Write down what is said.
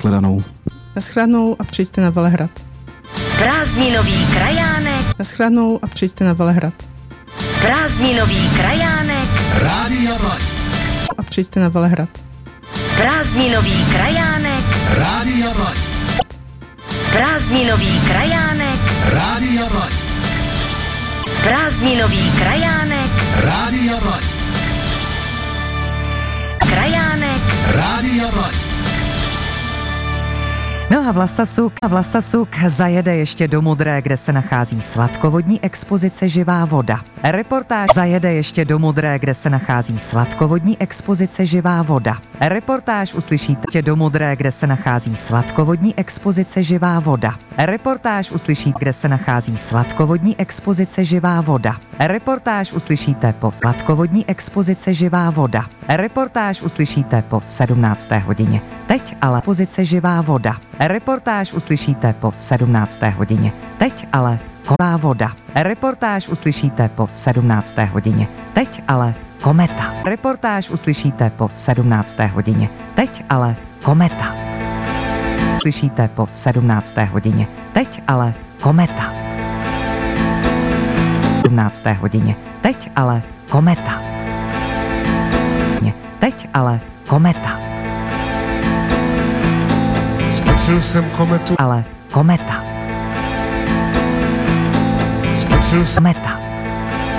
Nashledanou. Nashledanou a přijďte na Velehrad. Prázdninový krajánek. Nashledanou a přijďte na Velehrad. Prázdninový krajánek. Rádia Blaník. A přijďte na Velehrad. Prázdninový krajánek. Rádia Blaník. Prázdninový krajánek. Rádia Blaník. Prázdninový krajánek. Rádia Blaník. Krajánek. Rádia Blaník. No a Vlasta Suk zajede ještě do Modré, kde se nachází sladkovodní expozice Živá voda. Reportáž zajede ještě do Modré, kde se nachází sladkovodní expozice Živá voda. Reportáž uslyšíte do Modré, kde se nachází sladkovodní expozice Živá voda. Reportáž uslyšíte, kde se nachází sladkovodní expozice Živá voda. Reportáž uslyšíte po sladkovodní expozice Živá voda. Reportáž uslyšíte po 17. hodině. Teď ale expozice Živá voda. Reportáž uslyšíte po 17. hodině. Teď ale Živá voda. Reportáž uslyšíte po 17. hodině. Teď ale Kometa. Reportáž uslyšíte po 17. hodině. Teď ale Kometa. Uslyšíte po 17. hodině. Teď ale Kometa. 17. hodině. Teď ale Kometa. Teď ale Kometa. Spatřil jsem kometu. Ale kometa. Spatřil jsem Kometa.